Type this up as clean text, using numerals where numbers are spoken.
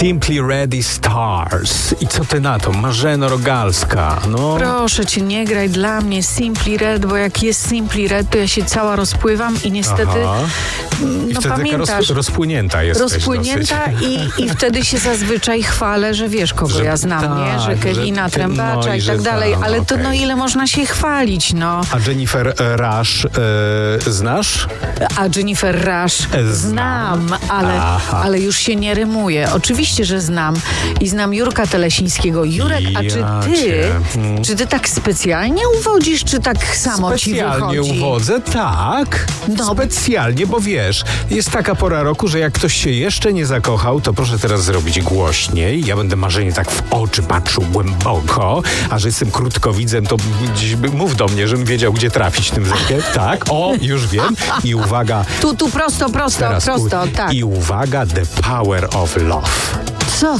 Simply Ready Stars. I co ty na to? Marzeno Rogalska. No. Proszę cię, nie graj dla mnie Simply Red, bo jak jest Simply Red, to ja się cała rozpływam i niestety, I wtedy pamiętasz, rozpłynięta jesteś. rozpłynięta i wtedy się zazwyczaj chwalę, że wiesz, kogo ja znam, nie? Że Kevina Trębacza i tak dalej, ale to no ile można się chwalić, no. A Jennifer Rush znasz? A Jennifer Rush znam, ale już się nie rymuje. Oczywiście, że znam. I znam Jurka Telesińskiego. Jurek, a czy ty tak specjalnie uwodzisz, czy tak samo ci wychodzi? Specjalnie uwodzę, tak. No. Specjalnie, bo wiesz, jest taka pora roku, że jak ktoś się jeszcze nie zakochał, to proszę teraz zrobić głośniej. Ja będę Marzenie tak w oczy patrzył głęboko, a że jestem krótkowidzem, to gdzieś mów do mnie, żebym wiedział, gdzie trafić tym wzrokiem. Tak, już wiem. I uwaga. Tu prosto, tak. I uwaga, The Power of Love.